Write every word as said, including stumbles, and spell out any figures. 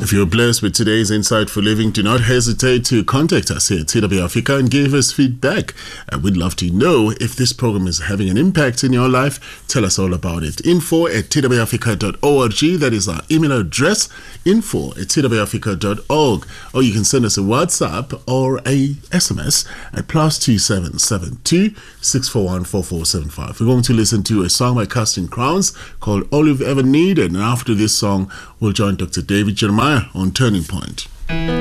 If you're blessed with today's Insightful Living, do not hesitate to contact us here at T W Africa and give us feedback. And we'd love to know if this program is having an impact in your life. Tell us all about it. Info at t w africa dot org. That is our email address, info at t w africa dot org. Or you can send us a WhatsApp or a S M S at plus two seven seven two, six four one, four four seven five. We're going to listen to a song by Casting Crowns called All You've Ever Needed. And after this song, we'll join Doctor David Jeremiah on Turning Point.